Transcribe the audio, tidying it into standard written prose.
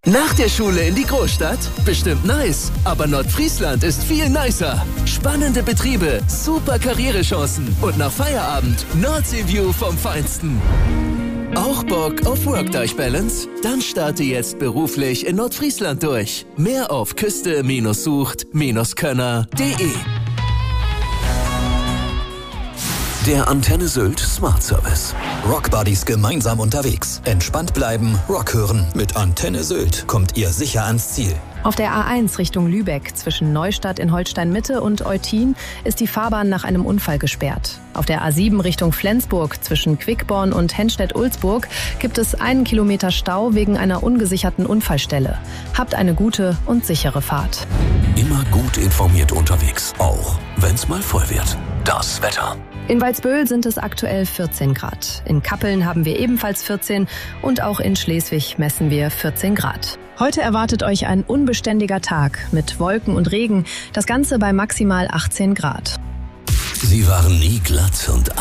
Nach der Schule in die Großstadt? Bestimmt nice. Aber Nordfriesland ist viel nicer. Spannende Betriebe, super Karrierechancen und nach Feierabend Nordseeview vom Feinsten. Auch Bock auf Work-Life-Balance? Dann starte jetzt beruflich in Nordfriesland durch. Mehr auf küste-sucht-könner.de. Der Antenne Sylt Smart Service. Rockbuddies gemeinsam unterwegs. Entspannt bleiben, Rock hören. Mit Antenne Sylt kommt ihr sicher ans Ziel. Auf der A1 Richtung Lübeck zwischen Neustadt in Holstein-Mitte und Eutin ist die Fahrbahn nach einem Unfall gesperrt. Auf der A7 Richtung Flensburg zwischen Quickborn und Henstedt-Ulzburg gibt es 1 Kilometer Stau wegen einer ungesicherten Unfallstelle. Habt eine gute und sichere Fahrt. Immer gut informiert unterwegs, auch wenn's mal voll wird. Das Wetter. In Waldsböhl sind es aktuell 14 Grad. In Kappeln haben wir ebenfalls 14 und auch in Schleswig messen wir 14 Grad. Heute erwartet euch ein unbeständiger Tag mit Wolken und Regen, das Ganze bei maximal 18 Grad. Sie waren nie glatt und